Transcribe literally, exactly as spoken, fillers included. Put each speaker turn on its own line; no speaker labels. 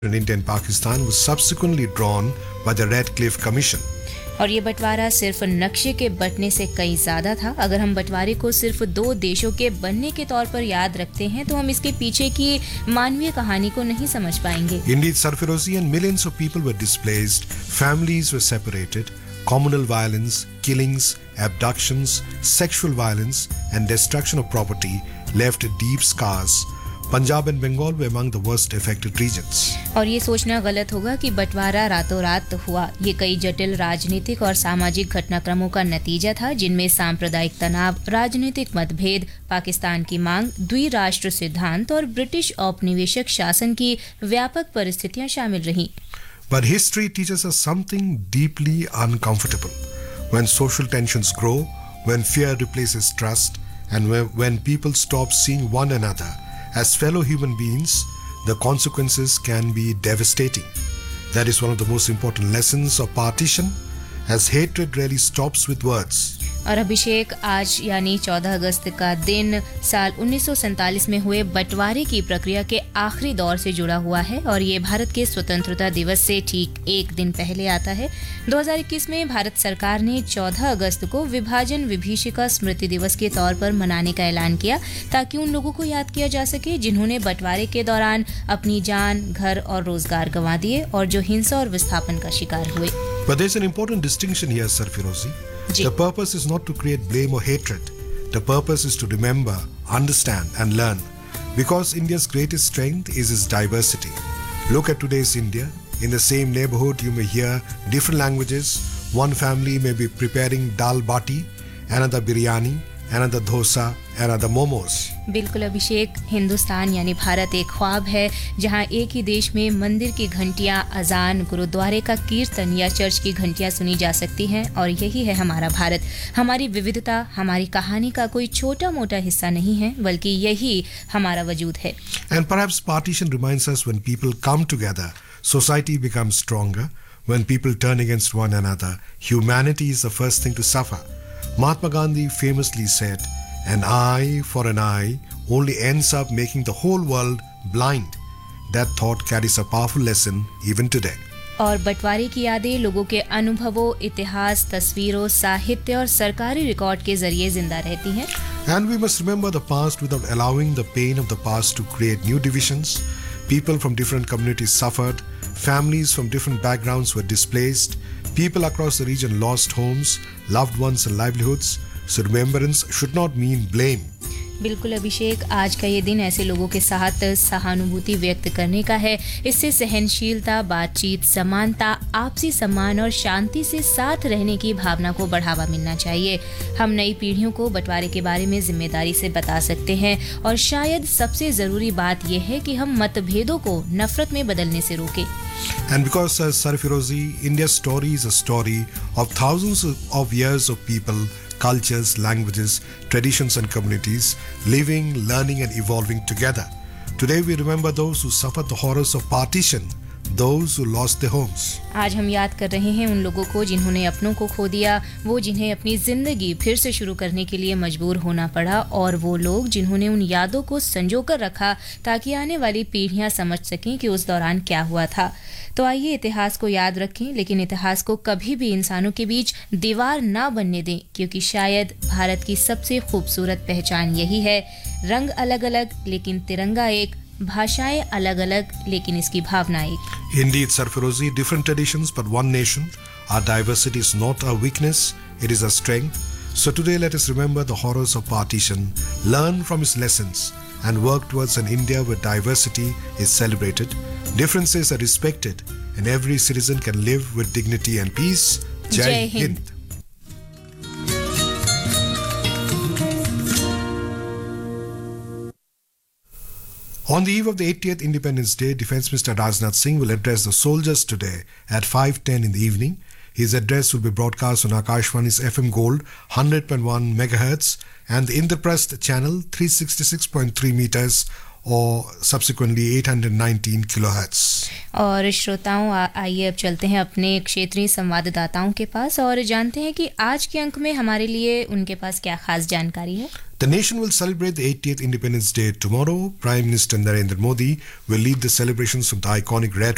in India and Pakistan was subsequently drawn by the Red Cliff Commission.
और ये बंटवारा सिर्फ नक्शे के बंटने से कहीं ज्यादा था। अगर हम बंटवारे को सिर्फ दो देशों के बनने के तौर पर याद रखते हैं तो हम इसके पीछे की मानवीय कहानी को नहीं समझ पाएंगे।
Indeed, Sarfirozi, and millions of people were displaced, families were separated, communal violence, killings, abductions, sexual violence, and destruction of property left deep scars. Punjab and Bengal were among the worst affected regions.
और ये सोचना गलत होगा कि बंटवारा रातों रात हुआ। ये कई जटिल राजनीतिक और सामाजिक घटनाक्रमों का नतीजा था, जिनमें सांप्रदायिक तनाव, राजनीतिक मतभेद, पाकिस्तान की मांग, द्विराष्ट्र सिद्धांत और ब्रिटिश औपनिवेशिक शासन की व्यापक परिस्थितियां शामिल रहीं।
But history teaches us something deeply uncomfortable. When social tensions grow, when fear replaces trust, and when, when people stop seeing one another as fellow human beings, the consequences can be devastating. That is one of the most important lessons of partition, as hatred rarely stops with words.
और अभिषेक, आज यानी चौदह अगस्त का दिन साल उन्नीस सौ सैंतालीस में हुए बंटवारे की प्रक्रिया के आखिरी दौर से जुड़ा हुआ है और ये भारत के स्वतंत्रता दिवस से ठीक एक दिन पहले आता है। दो हज़ार इक्कीस में भारत सरकार ने चौदह अगस्त को विभाजन विभीषिका स्मृति दिवस के तौर पर मनाने का ऐलान किया, ताकि उन लोगों को याद किया जा सके जिन्होंने बंटवारे के दौरान अपनी जान, घर और रोजगार गंवा दिए और जो हिंसा और विस्थापन का शिकार हुए।
But there's an important distinction here, Sarfirozi. The purpose is not to create blame or hatred. The purpose is to remember, understand and learn. Because India's greatest strength is its diversity. Look at today's India. In the same neighborhood, you may hear different languages. One family may be preparing dal bati, another biryani, another dosa, another momos.
बिल्कुल अभिषेक, हिंदुस्तान यानी भारत एक ख्वाब है जहां एक ही देश में मंदिर की घंटियां, अजान, गुरुद्वारे का कीर्तन या चर्च की घंटियां सुनी जा सकती हैं और यही है हमारा भारत। हमारी विविधता हमारी कहानी का कोई छोटा-मोटा हिस्सा नहीं है, बल्कि यही हमारा वजूद है।
And perhaps partition reminds us when people come together, society becomes stronger. When people turn against one another, humanity is the first thing to suffer. Mahatma Gandhi famously said, "An eye for an eye only ends up making the whole world blind." That thought carries a powerful lesson even today.
और बंटवारे की यादें लोगों के अनुभवों, इतिहास, तस्वीरों, साहित्य और सरकारी रिकॉर्ड के जरिए जिंदा रहती हैं।
And we must remember the past without allowing the pain of the past to create new divisions. People from different communities suffered. Families from different backgrounds were displaced. People across the region lost homes, loved ones and livelihoods. So remembrance should not mean blame.
बिल्कुल अभिषेक, आज का ये दिन ऐसे लोगों के साथ सहानुभूति व्यक्त करने का है। इससे सहनशीलता, बातचीत, समानता, आपसी सम्मान और शांति से साथ रहने की भावना को बढ़ावा मिलना चाहिए। हम नई पीढ़ियों को बंटवारे के बारे में जिम्मेदारी से बता सकते हैं और शायद सबसे जरूरी बात यह है कि हम मतभेदों को नफरत में बदलने से रोकें।
And because uh, Sarfirozi, India's story is a story of thousands of years of people, cultures, languages, traditions and communities living, learning and evolving together. Today we remember those who suffered the horrors of partition, those who lost their homes.
आज हम याद कर रहे हैं उन लोगों को जिन्होंने अपनों को खो दिया, वो जिन्हें अपनी जिंदगी फिर से शुरू करने के लिए मजबूर होना पड़ा और वो लोग जिन्होंने उन यादों को संजो कर रखा ताकि आने वाली पीढ़ियां समझ सकें कि उस दौरान क्या हुआ था। तो आइए इतिहास को याद रखें, लेकिन इतिहास को कभी भी इंसानों के बीच दीवार ना बनने दें, क्योंकि शायद भारत की सबसे खूबसूरत पहचान यही है, रंग अलग अलग लेकिन तिरंगा एक, भाषाएं अलग अलग लेकिन इसकी भावना एक।
Indeed, Sarfirozi, different traditions but one nation. Our diversity is not our weakness, it is our strength. So today let us remember the horrors of partition, learn from its lessons and work towards an India where diversity is celebrated, differences are respected and every citizen can live with dignity and peace. Jai, Jai Hind. Hind. On the eve of the eightieth Independence Day, Defence Minister Rajnath Singh will address the soldiers today at five ten in the evening. His address will be broadcast on Akashvani's F M Gold one hundred point one megahertz and the Indraprasth channel three sixty-six point three meters और subsequently eight hundred nineteen kilohertz.
और श्रोताओं, आइए अब चलते हैं अपने क्षेत्रीय संवाददाताओं के पास और जानते हैं कि आज के अंक में हमारे लिए उनके पास क्या खास जानकारी है।
The nation will celebrate the eightieth Independence Day tomorrow. Prime Minister Narendra Modi will lead the celebrations from the iconic Red